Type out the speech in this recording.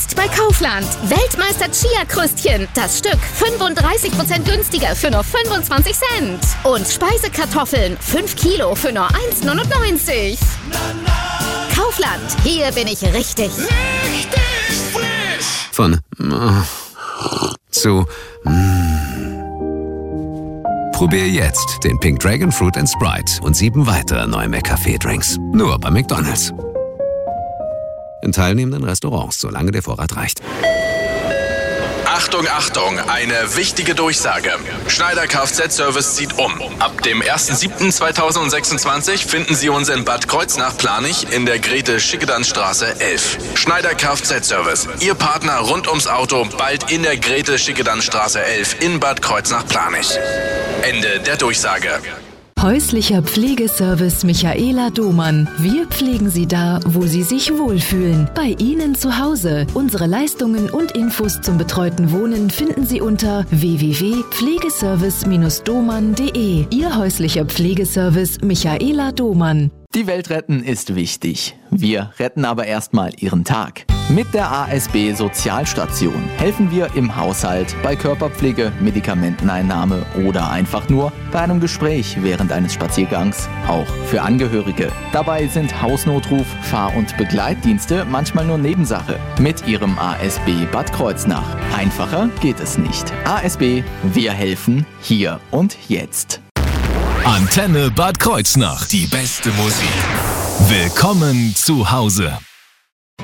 Jetzt bei Kaufland. Weltmeister Chia-Krüstchen. Das Stück 35% günstiger für nur 25 Cent. Und Speisekartoffeln 5 Kilo für nur 1,99. Kaufland. Hier bin ich richtig. Richtig frisch. Von zu Probier jetzt den Pink Dragon Fruit & Sprite und 7 weitere neue McCafé-Drinks. Nur bei McDonald's. In teilnehmenden Restaurants, solange der Vorrat reicht. Achtung, Achtung, eine wichtige Durchsage. Schneider Kfz-Service zieht um. Ab dem 1.7.2026 finden Sie uns in Bad Kreuznach-Planich in der Grete-Schickedann-Straße 11. Schneider Kfz-Service, Ihr Partner rund ums Auto, bald in der Grete-Schickedann-Straße 11 in Bad Kreuznach-Planich. Ende der Durchsage. Häuslicher Pflegeservice Michaela Domann. Wir pflegen Sie da, wo Sie sich wohlfühlen. Bei Ihnen zu Hause. Unsere Leistungen und Infos zum betreuten Wohnen finden Sie unter www.pflegeservice-domann.de. Ihr häuslicher Pflegeservice Michaela Domann. Die Welt retten ist wichtig. Wir retten aber erstmal Ihren Tag. Mit der ASB Sozialstation helfen wir im Haushalt, bei Körperpflege, Medikamenteneinnahme oder einfach nur bei einem Gespräch während eines Spaziergangs, auch für Angehörige. Dabei sind Hausnotruf, Fahr- und Begleitdienste manchmal nur Nebensache. Mit Ihrem ASB Bad Kreuznach. Einfacher geht es nicht. ASB, wir helfen hier und jetzt. Antenne Bad Kreuznach. Die beste Musik. Willkommen zu Hause.